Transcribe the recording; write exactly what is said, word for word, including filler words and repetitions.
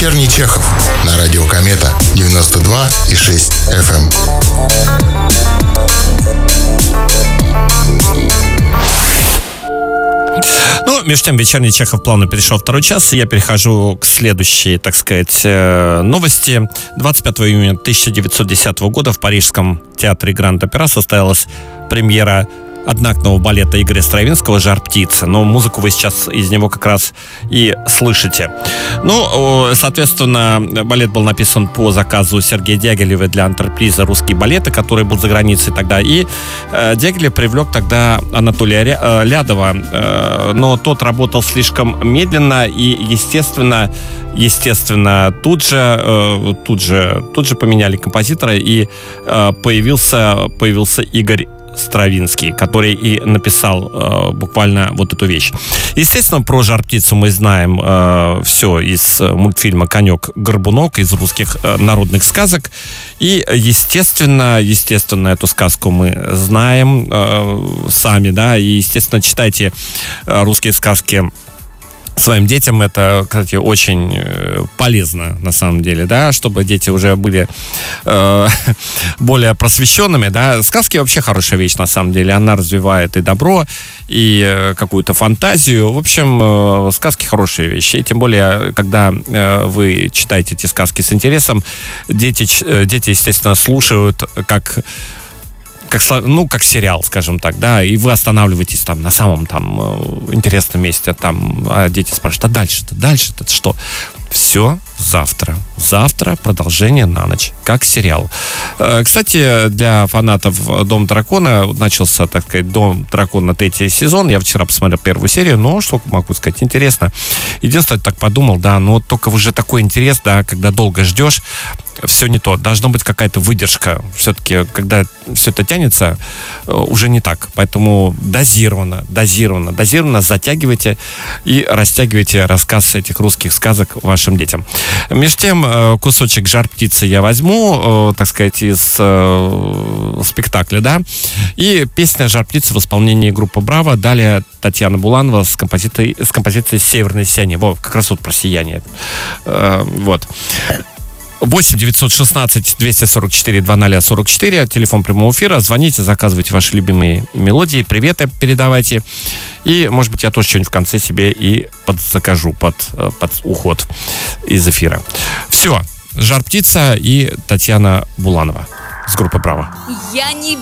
Вечерний Чехов на радио Комета девяносто два и шесть эф эм. Ну, между тем, вечерний Чехов плавно перешел второй час, и я перехожу к следующей, так сказать, новости. двадцать пятого июня тысяча девятьсот десятого года в Парижском театре Гранд-Опера состоялась премьера одноактного балета Игоря Стравинского «Жар птицы». Но музыку вы сейчас из него как раз и слышите. Ну, соответственно, балет был написан по заказу Сергея Дягилева для антреприза «Русские балеты», который был за границей тогда. И э, Дягилев привлек тогда Анатолия Ря, э, Лядова, э, но тот работал слишком медленно и, естественно, естественно, тут же, э, тут же, тут же поменяли композитора, и э, появился, появился Игорь Стравинский, который и написал э, буквально вот эту вещь. Естественно, про «Жар-птицу» мы знаем э, все из мультфильма «Конек-горбунок», из русских э, народных сказок. И, естественно, естественно, эту сказку мы знаем э, сами, да, и, естественно, читайте э, русские сказки своим детям. Это, кстати, очень полезно, на самом деле, да, чтобы дети уже были э, более просвещенными, да. Сказки вообще хорошая вещь, на самом деле. Она развивает и добро, и э, какую-то фантазию. В общем, э, сказки хорошие вещи. И тем более, когда э, вы читаете эти сказки с интересом, дети, э, дети, естественно, слушают, как Как, ну, как сериал, скажем так, да, и вы останавливаетесь там на самом там интересном месте, там, а дети спрашивают, а дальше-то, дальше-то что? Все завтра. Завтра продолжение на ночь, как сериал. Кстати, для фанатов «Дом дракона» начался, так сказать, «Дом дракона» третий сезон. Я вчера посмотрел первую серию, но что могу сказать, интересно. Единственное, так подумал, да, но только уже такой интерес, да, когда долго ждешь, все не то. Должна быть какая-то выдержка. Все-таки, когда все это тянется, уже не так. Поэтому дозированно, дозированно, дозированно затягивайте и растягивайте рассказ этих русских сказок вашим детям. Между тем, кусочек «Жар птицы» я возьму, так сказать, из э, спектакля, да. И песня «Жар птицы» в исполнении группы «Браво». Далее Татьяна Буланова с композицией, с композицией «Северное сияние». Вот, как раз вот про сияние. Э, вот. восемь девятьсот шестнадцать двести сорок четыре двадцать сорок четыре, телефон прямого эфира. Звоните, заказывайте ваши любимые мелодии, приветы передавайте. И, может быть, я тоже что-нибудь в конце себе и подзакажу под, под уход из эфира. Все. «Жар птица» и Татьяна Буланова с группы «Браво». Я не